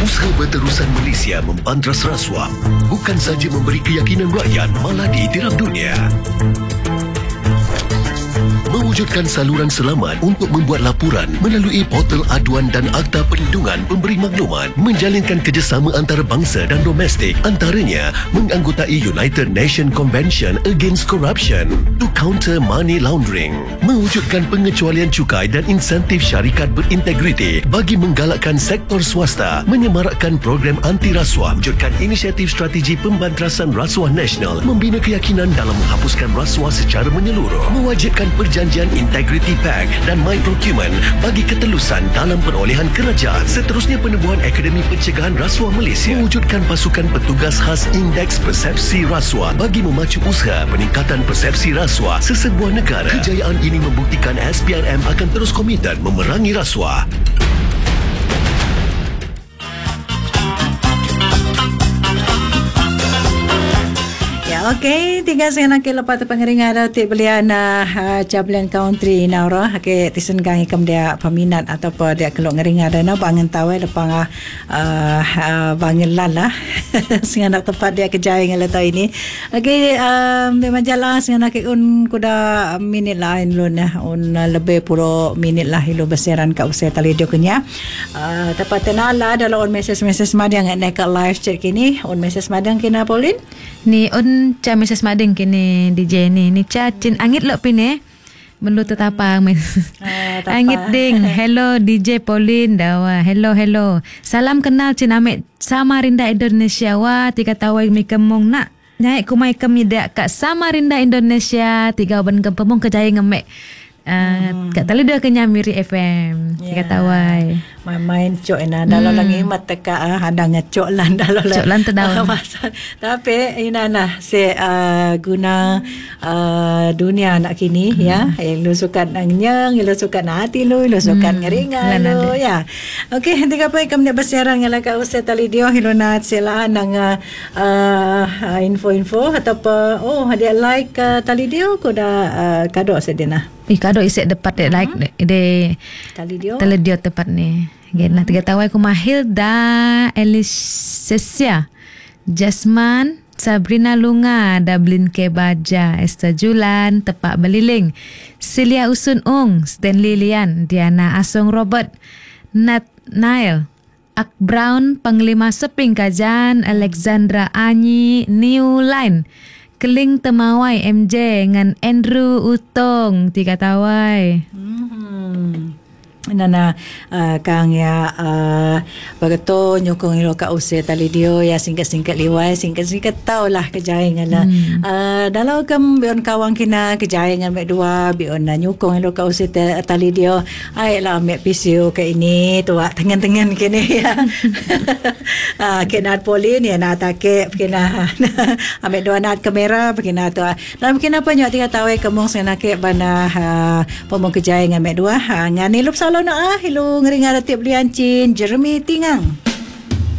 Usaha Berterusan Malaysia membantras rasuah bukan sahaja memberi keyakinan rakyat, malah ditiram dunia. Mewujudkan saluran selamat untuk membuat laporan melalui portal aduan dan Akta Perlindungan Pemberi Maklumat, menjalinkan kerjasama antarabangsa dan domestik, antaranya menganggotai United Nations Convention Against Corruption to counter money laundering, mewujudkan pengecualian cukai dan insentif syarikat berintegriti bagi menggalakkan sektor swasta, menyemarakkan program anti rasuah, mewujudkan inisiatif strategi pembantrasan rasuah nasional, membina keyakinan dalam menghapuskan rasuah secara menyeluruh, mewajibkan perjanjian Integrity Pact dan My Procurement bagi ketelusan dalam perolehan kerajaan. Seterusnya, penubuhan Akademi Pencegahan Rasuah Malaysia, mewujudkan pasukan petugas khas Indeks Persepsi Rasuah bagi memacu usaha peningkatan persepsi rasuah sesebuah negara. Kejayaan ini membuktikan SPRM akan terus komited memerangi rasuah. Okey, tinggal saya nak lepas tu pengeringan ada ti belian Jablian Country naura ke tisen gang ikam dia peminat ataupun dia kelok ngering ada na bangen tahu lepas bangen lala sing nak tempat dia kejaya ngelata ini. Okey, memang jalan sing nak un kuda minit lain lu nah un lebih puro minit lah ilu beseran ka usai tali dio kenya. Tepat tenala dalam on message madang nak live chat kini on message madang kena Pauline ni on cha Mrs. Mading kini DJ ni cha cin angit lo pine melu tetapang angit ding. Hello DJ Pauline dawa, hello salam kenal cin amek Samarinda Indonesia wa tiga tawai mi kemong nak nyai kumai kami dak kat Samarinda Indonesia tiga ban kempemong kejaya ngemek kat tali dia kenya Miri FM tiga tawai main cok ina dalam lagi mat teka ada ngecok lan dalam cok lan terdaun tapi ina nah se guna dunia nak kini ya lu suka nanyang lu suka hati lu suka ngeringan lu ya. Okey, tiga apa ikam dia bersiaran ngala ka usai tali dia hilona sela nang info ataupun dia like tali dia ko da kado sedena kado isek dapat de like de tali dia tepat ni. Gena tiga tawai ku Mahilda Elisesia Jasman Sabrina Lunga Dublin ke Baja Esther Julan Tepak Beliling Celia Usun Ung Stanley Lian Diana Asong Robert Nat Nail Ak Brown Panglima Seping Kajan Alexandra Anyi New Line Keling Temawai MJ ngan Andrew Utong tiga tawai. Nana kang ya bagato nyokong ilo ka use tali dio ya singkat liwai singkat tahu lah kejayaan lah dalau kam bion kawang kina kejayaan mek dua bion na nyokong ilo ka use tali dio ai lah mek pisio ke ini tua tengan kini ya kena Pauline ya na take kena amek dua nat kamera kena tu dalam kena panyo tiga tahu kemong senake bana pomong kejayaan mek dua ngani lup na hello ngeringa ratip liancin Jeremy Tingang.